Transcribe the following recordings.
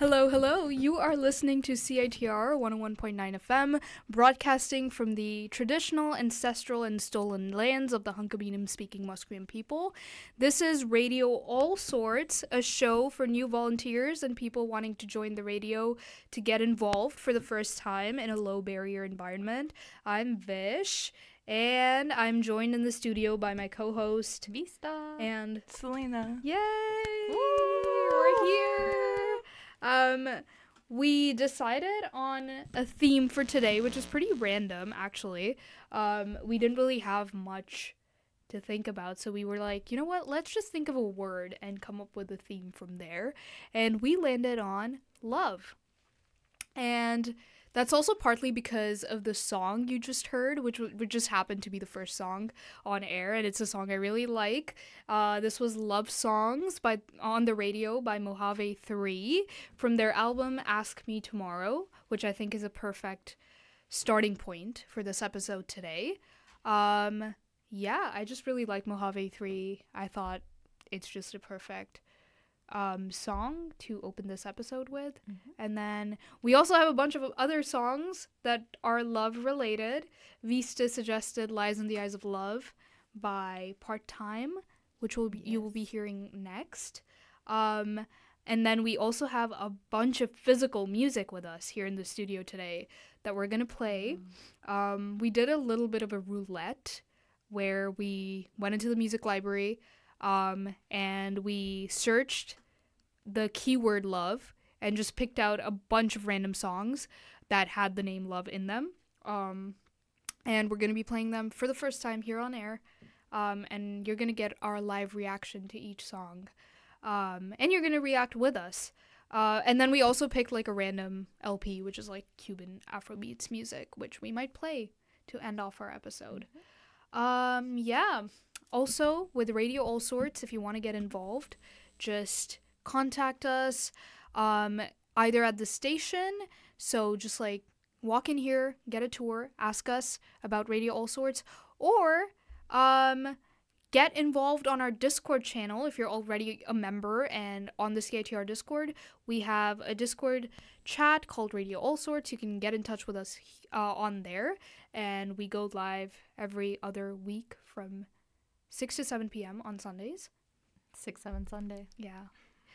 Hello, hello. You are listening to CITR 101.9 FM, broadcasting from the traditional, ancestral, and stolen lands of the Hunkaminam-speaking Musqueam people. This is Radio All Sorts, a show for new volunteers and people wanting to join the radio to get involved for the first time in a low-barrier environment. I'm Vish, and I'm joined in the studio by my co-host, Vista and Selena. Yay! Woo! We're here! We decided on a theme for today, which is pretty random, actually. We didn't really have much to think about, so we were like, you know what, let's just think of a word and come up with a theme from there. And we landed on love. And that's also partly because of the song you just heard, which just happened to be the first song on air, and it's a song I really like. This was Love Songs on the radio by Mojave 3 from their album Ask Me Tomorrow, which I think is a perfect starting point for this episode today. Yeah, I just really like Mojave 3. I thought it's just a perfect song to open this episode with. And then we also have a bunch of other songs that are love related. Vista suggested Lies in the Eyes of Love by Part Time, which you will be hearing next. And then we also have a bunch of physical music with us here in the studio today that we're gonna play. We did a little bit of a roulette where we went into the music library and we searched the keyword love and just picked out a bunch of random songs that had the name love in them. And we're going to be playing them for the first time here on air. And you're going to get our live reaction to each song. And you're going to react with us. And then we also picked like a random LP, which is like Cuban Afrobeats music, which we might play to end off our episode. Yeah. Also, with Radio All Sorts, if you want to get involved, just contact us either at the station, so just like walk in here, get a tour, ask us about Radio All Sorts, or get involved on our Discord channel if you're already a member. And on the CITR Discord, we have a Discord chat called Radio All Sorts. You can get in touch with us on there, and we go live every other week from 6 to 7 p.m. on Sundays. 6-7 Sunday. Yeah.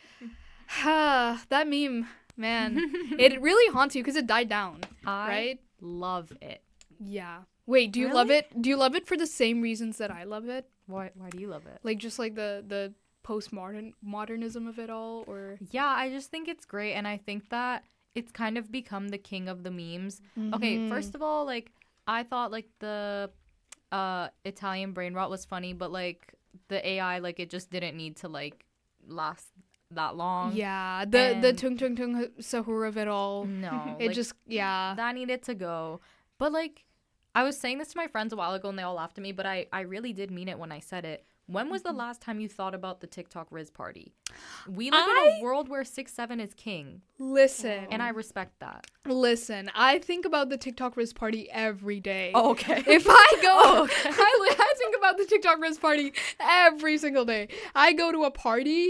That meme, man. It really haunts you because it died down, right? Love it. Yeah. Wait, do you love it? Do you love it for the same reasons that I love it? Why do you love it? Like just like the modernism of it all, or? Yeah, I just think it's great, and I think that it's kind of become the king of the memes. Mm-hmm. Okay, first of all, like I thought like the Italian brain rot was funny, but like the AI, like it just didn't need to like last that long. Yeah, the tung tung tung sahura of it all. No, it like, just that needed to go. But like I was saying this to my friends a while ago and they all laughed at me, but I really did mean it when I said it. When was the last time you thought about the TikTok Riz party? We live in a world where 6'7" is king. Listen. And I respect that. Listen, I think about the TikTok Riz party every day. Oh, okay. If I go, I think about the TikTok Riz party every single day. I go to a party,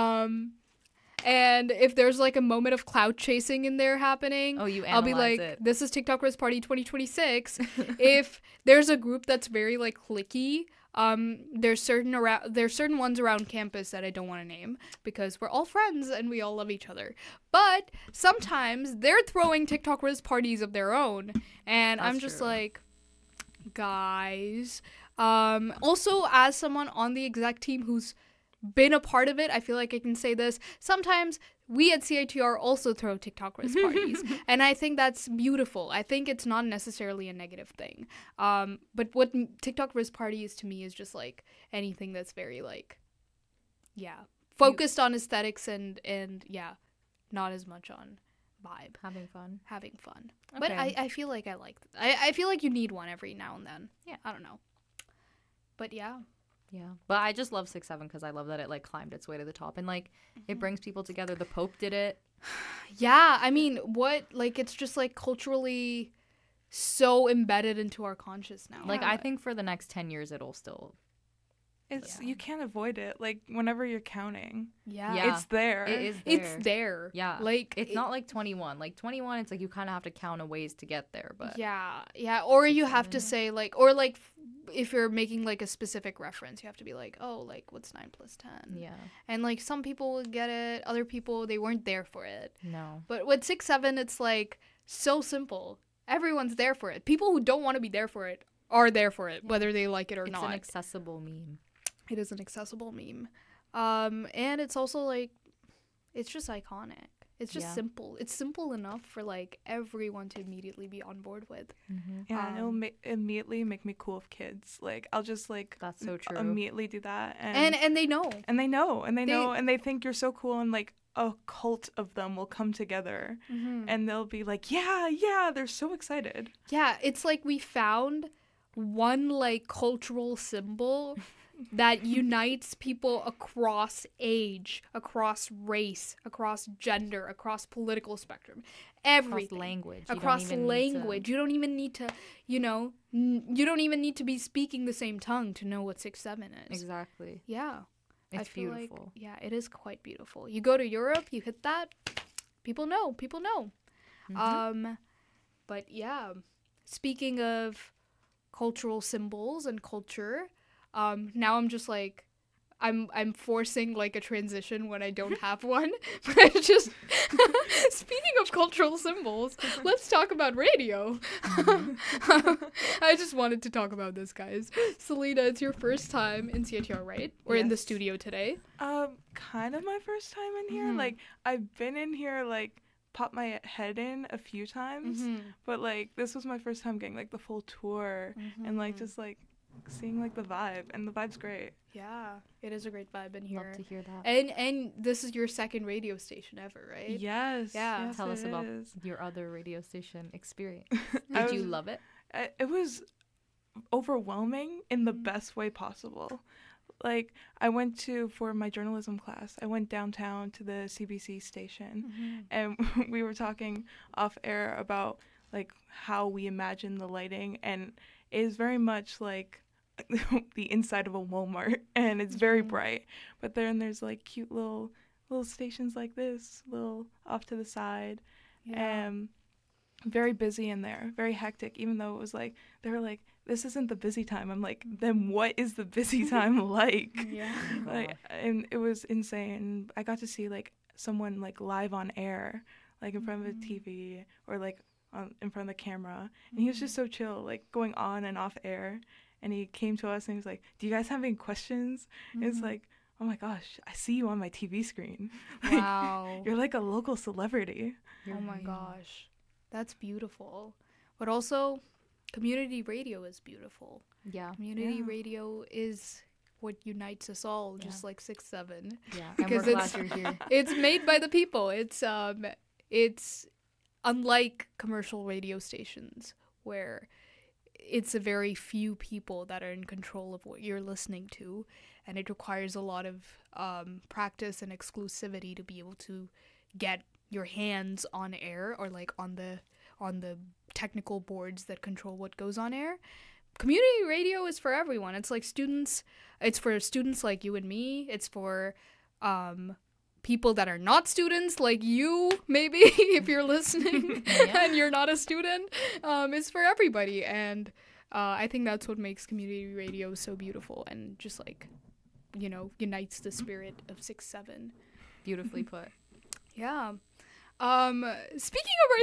and if there's like a moment of cloud chasing in there happening, I'll be like, this is TikTok Riz Party 2026. If there's a group that's very like cliquey, there's certain ones around campus that I don't want to name because we're all friends and we all love each other. But sometimes they're throwing TikTok Riz parties of their own, and I'm just like, guys. Also, as someone on the exec team who's been a part of it, I feel like I can say this. Sometimes we at CITR also throw TikTok Riz parties, and I think that's beautiful. I think it's not necessarily a negative thing. But what TikTok Riz party is to me is just like anything that's very like, focused on aesthetics and not as much on vibe. Having fun. Okay. But I feel like I feel like you need one every now and then. Yeah, I don't know. But yeah. Yeah, but I just love 6'7" because I love that it like climbed its way to the top and like it brings people together. The Pope did it. Yeah, I mean, it's just like culturally so embedded into our conscious now. Like I think for the next 10 years it'll still It's Yeah. you can't avoid it. Like whenever you're counting, Yeah. it's there. It is there. It's there. Yeah. Like It's not like 21. Like 21, it's like you kind of have to count a ways to get there. But yeah. Or you have to 6, 7. say like, or like, if you're making like a specific reference, you have to be like, oh, like what's 9 plus 10? Yeah. And like some people would get it, other people they weren't there for it. No. But with 6, 7, it's like so simple. Everyone's there for it. People who don't want to be there for it are there for it, whether they like it or It's not. an accessible meme. It is an accessible meme. And it's also like, it's just iconic. It's just Yeah. simple. It's simple enough for like everyone to immediately be on board with. Mm-hmm. Yeah, and it'll immediately make me cool with kids. Like I'll just like That's so true. immediately do that, And they know. and they know, and they They- know, and they think you're so cool, and like a cult of them will come together, and they'll be like, yeah, they're so excited. Yeah, it's like we found one like cultural symbol that unites people across age, across race, across gender, across political spectrum, everything. Across language. You don't Across even need to- language. You don't even need to, you know, you don't even need to be speaking the same tongue to know what 6, 7 is. Exactly. Yeah. I It's feel beautiful. like, yeah, it is quite beautiful. You go to Europe, you hit that, people know. Mhm. But yeah, speaking of cultural symbols and culture, now I'm just like, I'm forcing like a transition when I don't have one. But I just speaking of cultural symbols, let's talk about radio. I just wanted to talk about this, guys. Selena, it's your first time in CITR, right? Or in the Yes. studio today? Kind of my first time in here. Mhm. Like I've been in here, like popped my head in a few times, but like this was my first time getting like the full tour and like just like seeing like the vibe, and the vibe's great. Yeah, it is a great vibe in here. Love to hear that. And this is your second radio station ever, right? Yes. Yeah. yes, Tell it us about is. your other radio station experience. I Did you was- love it? It was overwhelming in the Mhm. best way possible. Like I went for my journalism class. I went downtown to the CBC station, and we were talking off air about like how we imagine the lighting, and it is very much like the inside of a Walmart, and it's very Mhm. bright. But then there's like cute little stations like this, little off to the side, and very busy in there, very hectic. Even though it was like they were like, this isn't the busy time. I'm like, then what is the busy time like? Yeah. Like, and it was insane. I got to see like someone like live on air, like in front of a TV or like in front of the camera, and he was just so chill, like going on and off air. And he came to us and he was like, "Do you guys have any questions?" And it's like, "Oh my gosh, I see you on my TV screen. Like, Wow. you're like a local celebrity." Oh my gosh. That's beautiful. But also, community radio is beautiful. Yeah. Community Yeah. radio is what unites us all, just like 6, 7. Yeah. And Because we're glad it's- you're here. It's made by the people. It's unlike commercial radio stations where it's a very few people that are in control of what you're listening to, and it requires a lot of practice and exclusivity to be able to get your hands on air or like on the technical boards that control what goes on air. Community radio is for everyone. It's like students. It's for students like you and me. It's for people that are not students like you, maybe, if you're listening Yeah. and you're not a student. It's for everybody. And I think that's what makes community radio so beautiful and just like, you know, unites the spirit of 6, 7. Beautifully put. Yeah. Speaking of our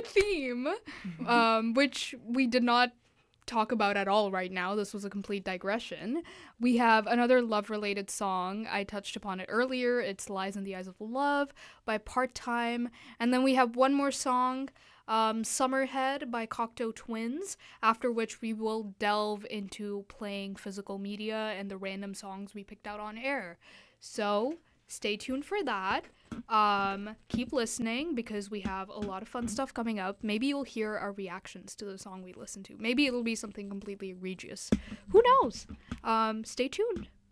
theme, which we did not talk about at all right now, this was a complete digression. We have another love-related song. I touched upon it earlier. It's Lies in the Eyes of Love by Part Time. And then we have one more song, Summerhead by Cocteau Twins, after which we will delve into playing physical media and the random songs we picked out on air. So stay tuned for that. Keep listening because we have a lot of fun stuff coming up. Maybe you'll hear our reactions to the song we listen to. Maybe it'll be something completely egregious. Who knows? Stay tuned.